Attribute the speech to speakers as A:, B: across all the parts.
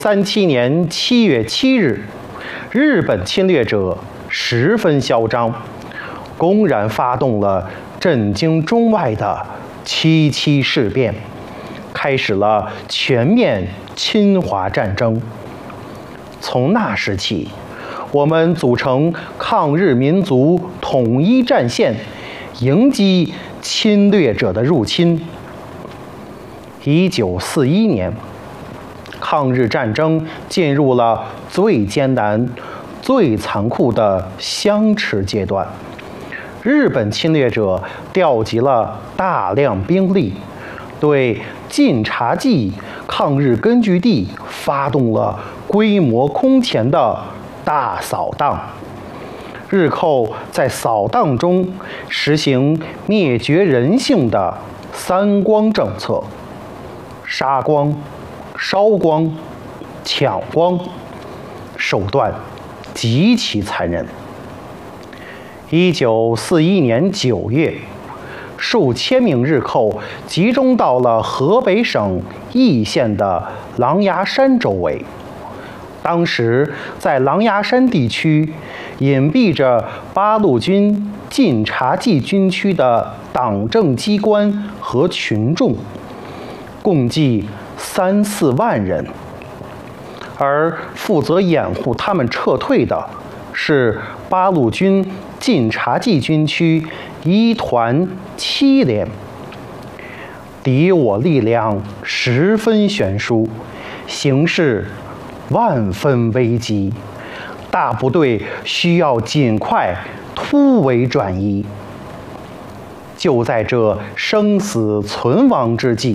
A: 37年7月7日，日本侵略者十分嚣张，公然发动了震惊中外的7.7事变，开始了全面侵华战争。从那时起，我们组成抗日民族统一战线，迎击侵略者的入侵。1941年，抗日战争进入了最艰难、最残酷的相持阶段。日本侵略者调集了大量兵力，对晋察冀抗日根据地发动了规模空前的大扫荡。日寇在扫荡中实行灭绝人性的三光政策：杀光、烧光、抢光，手段极其残忍。1941年9月，数千名日寇集中到了河北省易县的狼牙山周围。当时在狼牙山地区隐蔽着八路军晋察冀军区的党政机关和群众，共计3、4万人，而负责掩护他们撤退的是八路军晋察冀军区1团7连。敌我力量十分悬殊，形势万分危急，大部队需要尽快突围转移。就在这生死存亡之际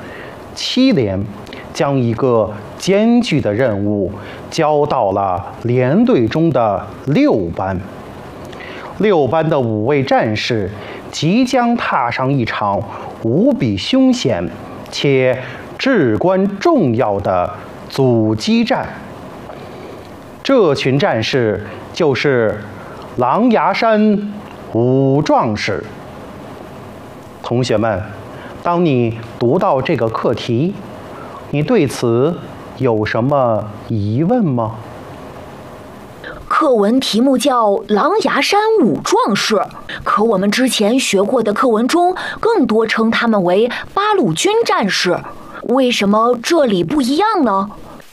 A: ，7连将一个艰巨的任务交到了连队中的6班。6班的5位战士即将踏上一场无比凶险且至关重要的阻击战。这群战士就是狼牙山5壮士。同学们，当你读到这个课题，你对此有什么疑问吗？
B: 课文题目叫《狼牙山5壮士》，可我们之前学过的课文中更多称他们为八路军战士，为什么这里不一样呢？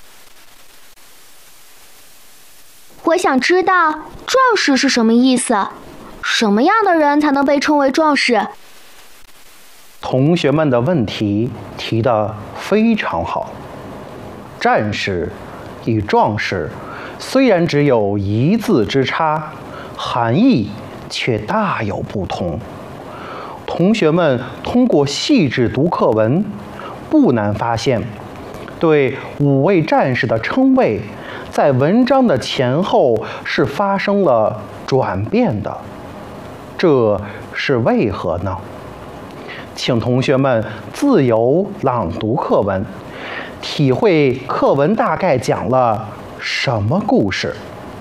C: 我想知道壮士是什么意思，什么样的人才能被称为壮士？
A: 同学们的问题提得非常好。战士与壮士虽然只有一字之差，含义却大有不同。同学们通过细致读课文，不难发现，对5位战士的称谓在文章的前后是发生了转变的。这是为何呢？请同学们自由朗读课文，体会课文大概讲了什么故事。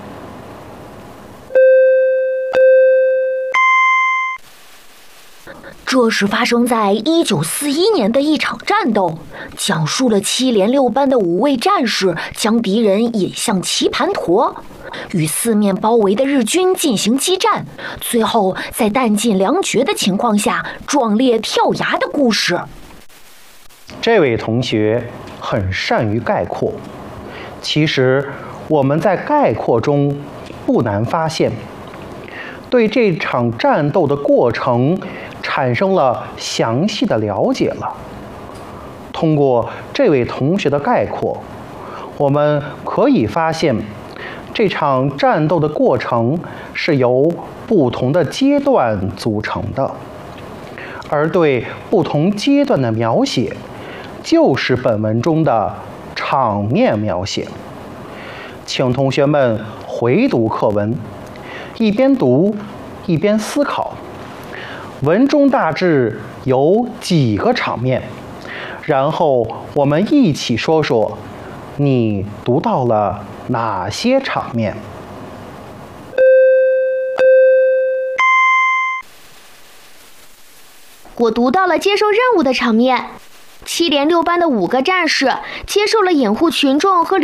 B: 这是发生在1941年的一场战斗，讲述了7连6班的5位战士将敌人引向棋盘陀，与四面包围的日军进行激战，最后在弹尽粮绝的情况下壮烈跳崖的故事。
A: 这位同学很善于概括，其实我们在概括中不难发现，对这场战斗的过程产生了详细的了解了。通过这位同学的概括，我们可以发现，这场战斗的过程是由不同的阶段组成的，而对不同阶段的描写，就是本文中的场面描写。请同学们回读课文，一边读一边思考，文中大致有几个场面，然后我们一起说说你读到了哪些场面。
C: 我读到了接受任务的场面， 7连6班的5个战士接受了掩护群众和